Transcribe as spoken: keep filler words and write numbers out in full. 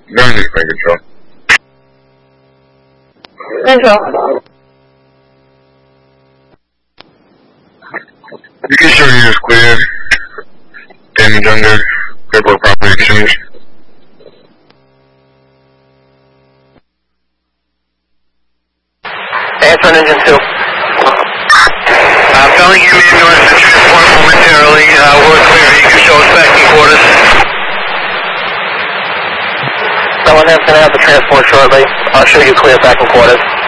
Ground is main control. Control. You can show you is clear. Damage under. Airport property exchange. Answer on engine two. I'm telling you, man, north to transport momentarily. Uh, we're clear. You can show us back in quarters. Someone else going to have the transport shortly. I'll show you clear back in quarters.